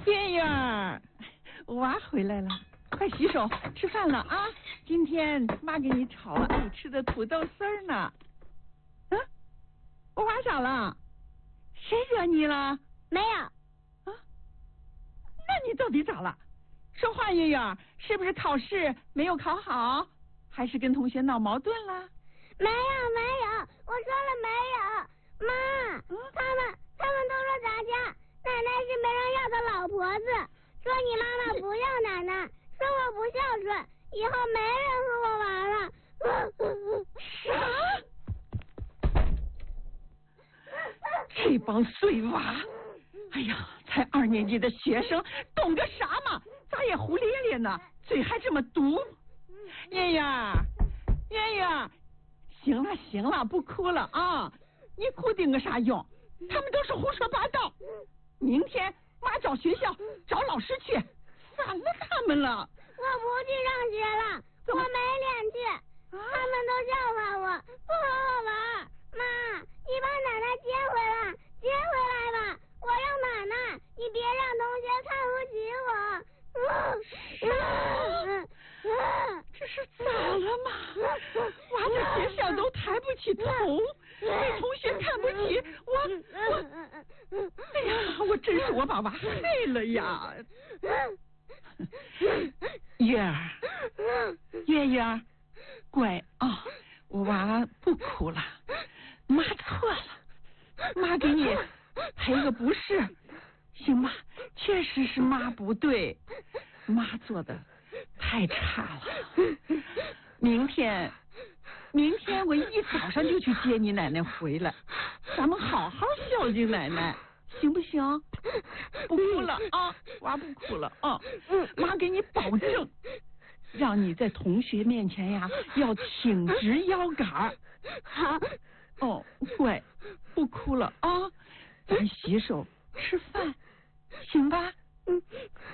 月月，娃回来了，快洗手吃饭了啊！今天妈给你炒了爱吃的土豆丝儿呢。嗯，我娃咋了？谁惹你了？ 没有。 啊？那你到底咋了？说话，月月，是不是考试没有考好，还是跟同学闹矛盾了？ 没有，我说了没有。妈，他们都说咱家奶奶是没人要的老婆子，说你妈妈不要奶奶，说我不孝顺，以后没人和我玩了。 啥？这帮碎娃！哎呀，才2年级的学生，懂个啥嘛？咋也胡咧咧呢？嘴还这么毒！月月，行了，不哭了啊！你哭顶个啥用？他们都是胡说八道。明天妈找学校找老师去，烦了他们了。 我不去上学了，我没脸去。他们都笑话我，不和我玩。妈，你把奶奶接回来吧，我要奶奶，你别让同学看不起我。 这是咋了嘛？娃在学校都抬不起头，被同学看不起，我，哎呀，我真是我把娃害了呀！月儿，乖啊，我娃不哭了，妈错了，妈给你赔个不是，行吗？确实是妈不对，妈做的太差了。明天我一早上就去接你奶奶回来，咱们好好孝敬奶奶，行不行？不哭了啊，娃不哭了啊。妈给你保证，让你在同学面前呀要挺直腰杆。 好。 哦，乖，不哭了啊，咱洗手吃饭，行吧？